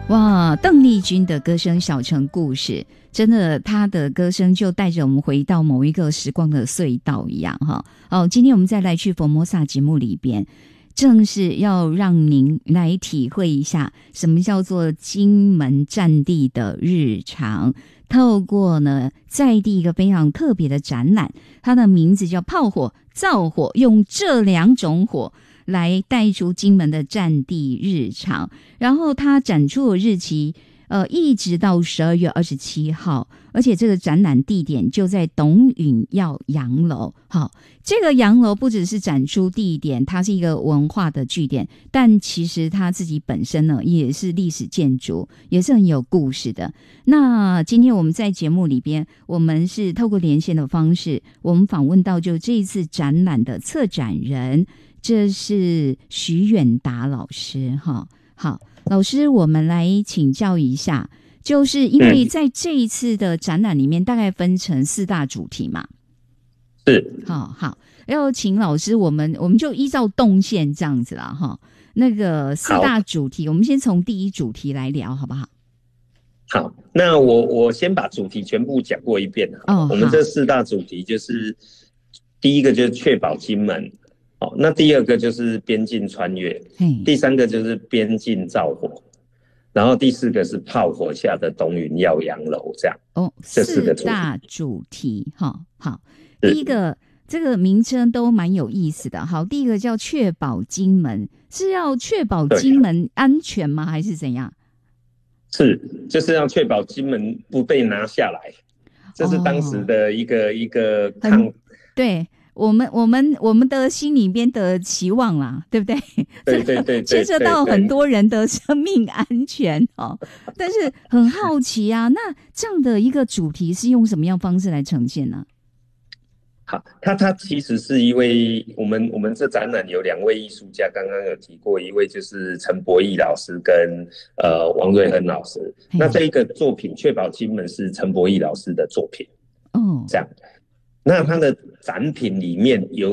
哇，邓丽君的歌声《小城故事》，真的，她的歌声就带着我们回到某一个时光的隧道一样哈。今天我们再来去佛摩萨节目里边，正是要让您来体会一下什么叫做金门战地的日常。透过呢在地一个非常特别的展览，它的名字叫炮火、灶火，用这两种火来带出金门的战地日常。然后它展出的日期一直到12月27号，而且这个展览地点就在董允耀洋楼。好，这个洋楼不只是展出地点，它是一个文化的据点，但其实它自己本身呢也是历史建筑，也是很有故事的。那今天我们在节目里边，我们是透过连线的方式，我们访问到就这一次展览的策展人，这是徐远达老师哈。好，老师，我们来请教一下，就是因为在这一次的展览里面，大概分成4大主题嘛。 是， 好，要请老师，我们就依照动线这样子啦哈。那个4大主题，我们先从第一主题来聊，好不好？ 好，那我先把主题全部讲过一遍。我们这4大主题就是第一个就是确保金门。那第二个就是边境穿越，第3个就是边境造火，然后第4个是炮火下的董允耀洋楼，这样。这4个大主题。好，第一个这个名称都蛮有意思的。好，第一个叫确保金门，是要确保金门安全吗？还是怎样？ 是，就是要确保金门不被拿下来，这是当时的一个对。我们的心里边的期望啦，对不对？ 对， 牵涉到很多人的生命安全但是很好奇啊，那这样的一个主题是用什么样方式来呈现呢？ 好，他其实是一位我们这展览有2位艺术家，刚刚有提过，一位就是陈博义老师跟王瑞亨老师。那这一个作品《确保金门》是陈博义老师的作品。这样。那他的展品里面有